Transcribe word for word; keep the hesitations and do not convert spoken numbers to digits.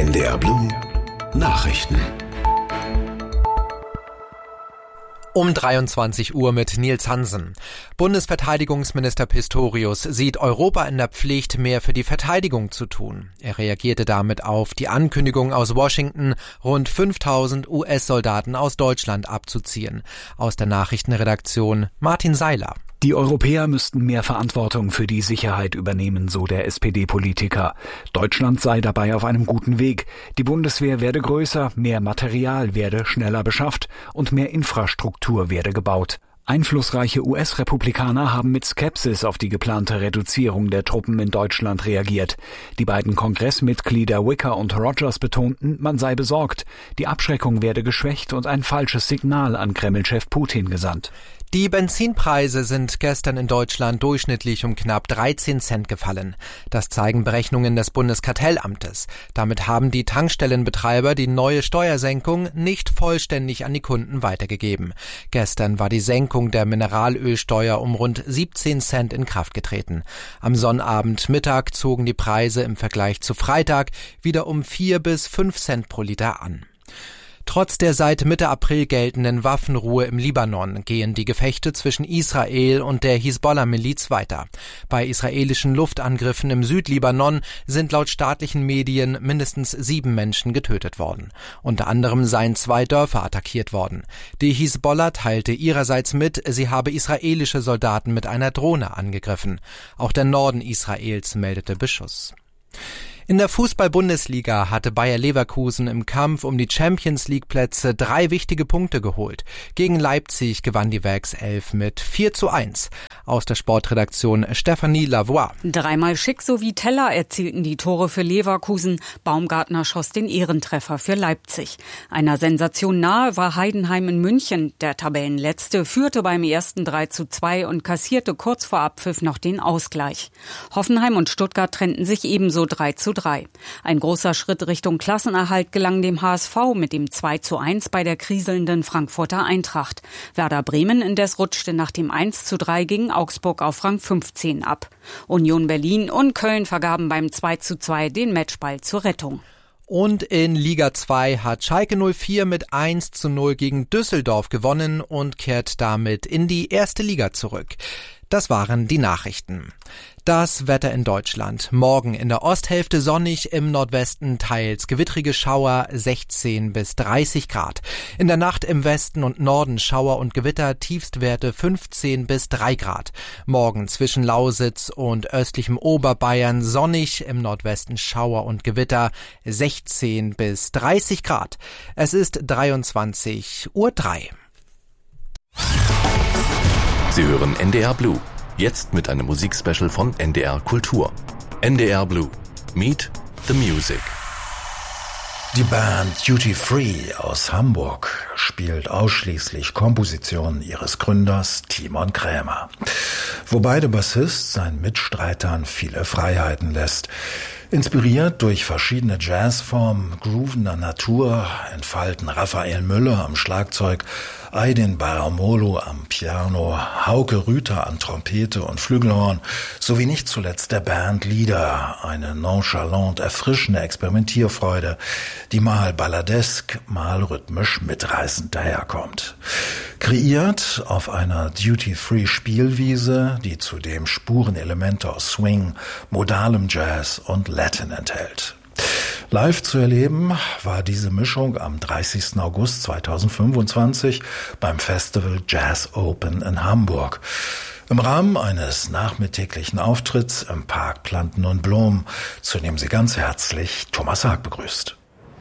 N D R Blue Nachrichten. Um dreiundzwanzig Uhr mit Nils Hansen. Bundesverteidigungsminister Pistorius sieht Europa in der Pflicht, mehr für die Verteidigung zu tun. Er reagierte damit auf die Ankündigung aus Washington, rund fünftausend U S-Soldaten aus Deutschland abzuziehen. Aus der Nachrichtenredaktion Martin Seiler. Die Europäer müssten mehr Verantwortung für die Sicherheit übernehmen, so der S P D-Politiker. Deutschland sei dabei auf einem guten Weg. Die Bundeswehr werde größer, mehr Material werde schneller beschafft und mehr Infrastruktur werde gebaut. Einflussreiche U S-Republikaner haben mit Skepsis auf die geplante Reduzierung der Truppen in Deutschland reagiert. Die beiden Kongressmitglieder Wicker und Rogers betonten, man sei besorgt. Die Abschreckung werde geschwächt und ein falsches Signal an Kreml-Chef Putin gesandt. Die Benzinpreise sind gestern in Deutschland durchschnittlich um knapp dreizehn Cent gefallen. Das zeigen Berechnungen des Bundeskartellamtes. Damit haben die Tankstellenbetreiber die neue Steuersenkung nicht vollständig an die Kunden weitergegeben. Gestern war die Senkung der Mineralölsteuer um rund siebzehn Cent in Kraft getreten. Am Sonnabendmittag zogen die Preise im Vergleich zu Freitag wieder um vier bis fünf Cent pro Liter an. Trotz der seit Mitte April geltenden Waffenruhe im Libanon gehen die Gefechte zwischen Israel und der Hisbollah-Miliz weiter. Bei israelischen Luftangriffen im Südlibanon sind laut staatlichen Medien mindestens sieben Menschen getötet worden. Unter anderem seien zwei Dörfer attackiert worden. Die Hisbollah teilte ihrerseits mit, sie habe israelische Soldaten mit einer Drohne angegriffen. Auch der Norden Israels meldete Beschuss. In der Fußball-Bundesliga hatte Bayer Leverkusen im Kampf um die Champions-League-Plätze drei wichtige Punkte geholt. Gegen Leipzig gewann die Werkself mit vier zu eins. Aus der Sportredaktion Stephanie Lavoie. Dreimal Schick sowie Teller erzielten die Tore für Leverkusen. Baumgartner schoss den Ehrentreffer für Leipzig. Einer Sensation nahe war Heidenheim in München. Der Tabellenletzte führte beim ersten drei zu zwei und kassierte kurz vor Abpfiff noch den Ausgleich. Hoffenheim und Stuttgart trennten sich ebenso drei zu drei. Ein großer Schritt Richtung Klassenerhalt gelang dem H S V mit dem zwei zu eins bei der kriselnden Frankfurter Eintracht. Werder Bremen indes rutschte nach dem eins zu drei gegen Augsburg auf Rang fünfzehn ab. Union Berlin und Köln vergaben beim zwei zu zwei den Matchball zur Rettung. Und in Liga zwei hat Schalke null vier mit eins zu null gegen Düsseldorf gewonnen und kehrt damit in die erste Liga zurück. Das waren die Nachrichten. Das Wetter in Deutschland. Morgen in der Osthälfte sonnig, im Nordwesten teils gewittrige Schauer, sechzehn bis dreißig Grad. In der Nacht im Westen und Norden Schauer und Gewitter, Tiefstwerte fünfzehn bis drei Grad. Morgen zwischen Lausitz und östlichem Oberbayern sonnig, im Nordwesten Schauer und Gewitter, sechzehn bis dreißig Grad. Es ist dreiundzwanzig Uhr drei. Sie hören N D R Blue. Jetzt mit einem Musikspecial von N D R Kultur. N D R Blue. Meet the Music. Die Band Duty Free aus Hamburg spielt ausschließlich Kompositionen ihres Gründers Timon Krämer. Wobei der Bassist seinen Mitstreitern viele Freiheiten lässt. Inspiriert durch verschiedene Jazzformen groovender Natur entfalten Raphael Müller am Schlagzeug, Aydin Baramolu am Piano, Hauke Rüther an Trompete und Flügelhorn sowie nicht zuletzt der Band Lieder, eine nonchalant erfrischende Experimentierfreude, die mal balladesk, mal rhythmisch mitreißend daherkommt. Kreiert auf einer Duty-Free-Spielwiese, die zudem Spurenelemente aus Swing, modalem Jazz und Latin enthält. Live zu erleben war diese Mischung am dreißigsten August zweitausendfünfundzwanzig beim Festival Jazz Open in Hamburg. Im Rahmen eines nachmittäglichen Auftritts im Park Planten und Blumen, zu dem sie ganz herzlich Thomas Haag begrüßt.